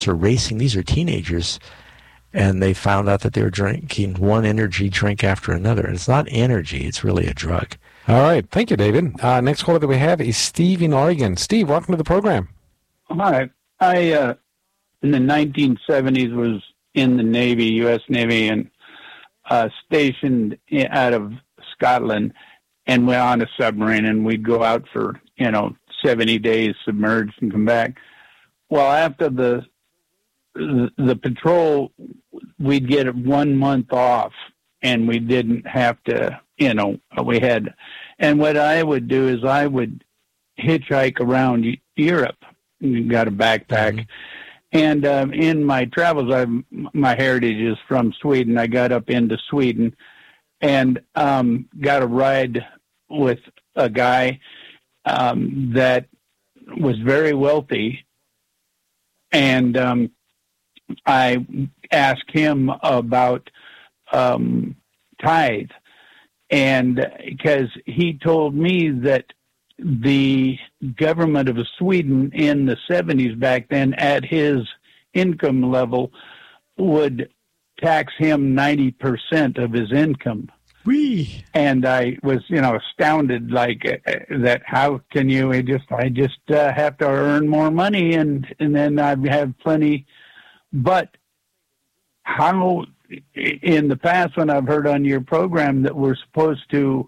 are racing. These are teenagers, and they found out that they were drinking one energy drink after another. And it's not energy; it's really a drug. All right, thank you, David. Next caller that we have is Steve in Oregon. Steve, welcome to the program. Hi, I in the 1970s was in the Navy, U.S. Navy, and stationed out of Scotland, and we're on a submarine, and we'd go out for 70 days submerged and come back. Well, after the patrol, we'd get 1 month off, and we didn't have to, we had. And what I would do is I would hitchhike around Europe. Got a backpack. And in my travels, my heritage is from Sweden. I got up into Sweden and got a ride with a guy that was very wealthy. And I asked him about tithe. And because he told me that the government of Sweden in the 70s back then at his income level would tax him 90% of his income. Whee! And I was, astounded like that. How can you I just have to earn more money and then I'd have plenty. But how in the past when I've heard on your program that we're supposed to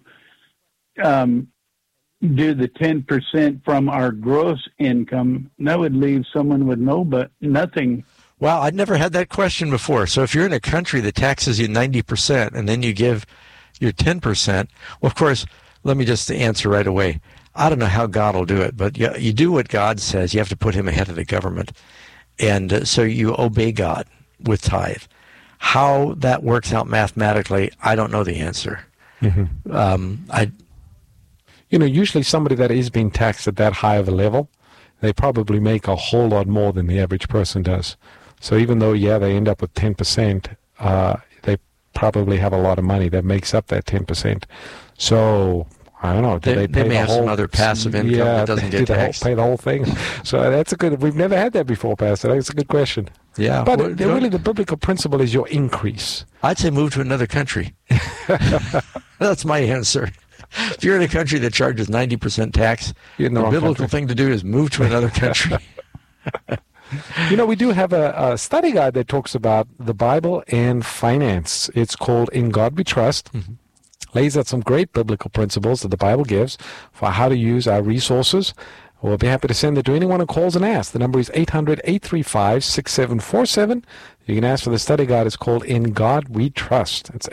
do the 10% from our gross income, that would leave someone with nothing. Well, I'd never had that question before. So if you're in a country that taxes you 90% and then you give your 10%, well, of course, let me just answer right away. I don't know how God will do it, but you do what God says. You have to put him ahead of the government. And so you obey God with tithe. How that works out mathematically, I don't know the answer. Usually somebody that is being taxed at that high of a level, they probably make a whole lot more than the average person does. So even though, they end up with 10%, they probably have a lot of money that makes up that 10%. So I don't know. They may have some other passive income that doesn't get taxed. Pay the whole thing. So that's we've never had that before, Pastor. That's a good question. Yeah. But really the biblical principle is your increase. I'd say move to another country. That's my answer. If you're in a country that charges 90% tax, the biblical thing to do is move to another country. We do have a study guide that talks about the Bible and finance. It's called In God We Trust. Lays out some great biblical principles that the Bible gives for how to use our resources. We'll be happy to send it to anyone who calls and asks. The number is 800-835-6747. You can ask for the study guide. It's called In God We Trust. It's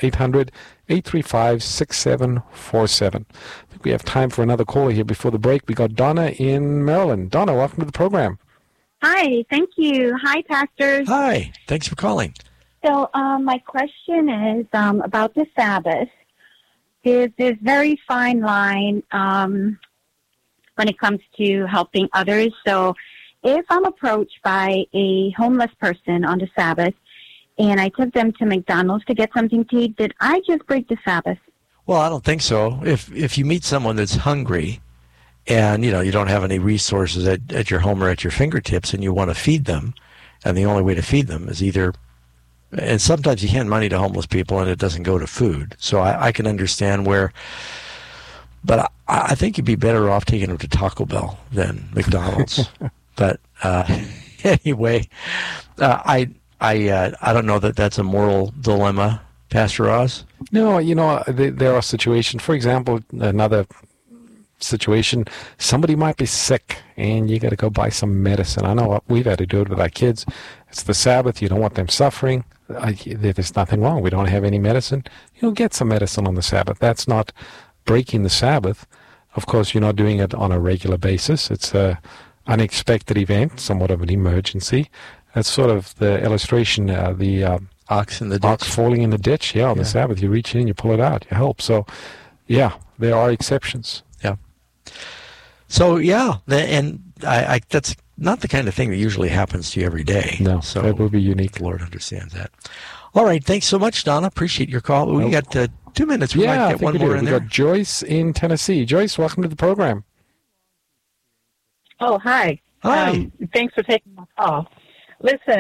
800-835-6747. I think we have time for another caller here before the break. We got Donna in Maryland. Donna, welcome to the program. Hi, thank you. Hi, pastors. Hi, thanks for calling. So my question is about the Sabbath. There's this very fine line when it comes to helping others. So if I'm approached by a homeless person on the Sabbath and I took them to McDonald's to get something to eat, did I just break the Sabbath? Well, I don't think so. If you meet someone that's hungry and, you don't have any resources at your home or at your fingertips and you want to feed them, and the only way to feed them is either, and sometimes you hand money to homeless people and it doesn't go to food. So I can understand where, but I think you'd be better off taking them to Taco Bell than McDonald's. But anyway, I don't know that that's a moral dilemma, Pastor Oz. No, there are situations. For example, another situation, somebody might be sick and you got to go buy some medicine. I know we've had to do it with our kids. It's the Sabbath. You don't want them suffering. There's nothing wrong. We don't have any medicine. You'll get some medicine on the Sabbath. That's not breaking the Sabbath. Of course, you're not doing it on a regular basis. It's a unexpected event, somewhat of an emergency. That's sort of the illustration, the ox in the ditch. Ox falling in the ditch. Yeah, on the Sabbath, you reach in, you pull it out, you help. So, yeah, there are exceptions. Yeah. So, and I that's not the kind of thing that usually happens to you every day. No, so that would be unique. The Lord understands that. All right, thanks so much, Donna. Appreciate your call. We got 2 minutes. We might get one more in there. We got Joyce in Tennessee. Joyce, welcome to the program. Oh, hi. Hi. Thanks for taking my call. Listen,